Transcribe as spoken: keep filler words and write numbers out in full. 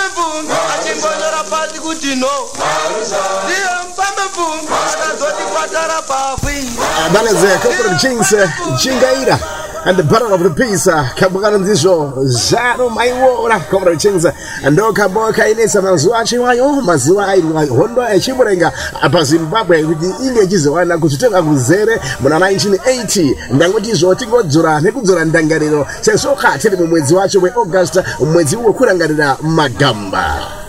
mpame vumbi achingonyora pasi kuti no ndiye mpame vumbi akazoti kwatara pafwi Baneze Corporate Jinx Jingaira and the Battle of the Peace kabukana nzisho zaro maiwora Corporate Jinx ndo kaboka inesa mazuwa chiwayo mazuwa hondo echimurenga apa Zimbabwe kuti ingechize wana kuchitenga kuzere muna nineteen eighty ndangoti zvoti ngodzura nekudzura ndangariro sesoka tiri mu mwezi wacho we August mwezi uwo kurangarira magamba.